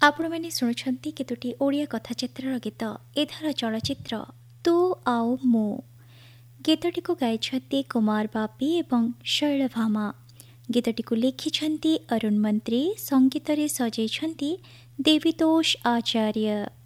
ଆପଣମାନେ ଶୁଣୁଛନ୍ତି କେତୋଟି ଓଡ଼ିଆ କଥାଚିତ୍ରର ଗୀତ। ଏଥର ଚଳଚ୍ଚିତ୍ର ତୁ ଆଉ ମୁଁ। ଗୀତଟିକୁ ଗାଇଛନ୍ତି କୁମାର ବାପି ଏବଂ ଶୈଳଭାମା। ଗୀତଟିକୁ ଲେଖିଛନ୍ତି ଅରୁଣ ମନ୍ତ୍ରୀ, ସଙ୍ଗୀତରେ ସଜେଇଛନ୍ତି ଦେବୀତୋଷ ଆଚାର୍ଯ୍ୟ।